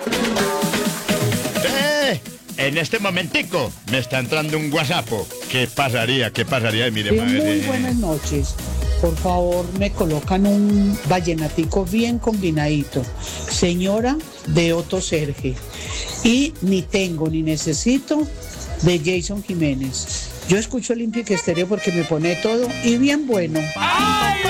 En este momentico me está entrando un WhatsApp. ¿Qué pasaría? ¿Qué pasaría? Mire, Muy buenas noches. Por favor, me colocan un vallenatico bien combinadito. Señora de Otto Serge. Y Ni tengo ni necesito de Jason Jiménez. Yo escucho Olímpica Estéreo porque me pone todo y bien bueno. ¡Ay!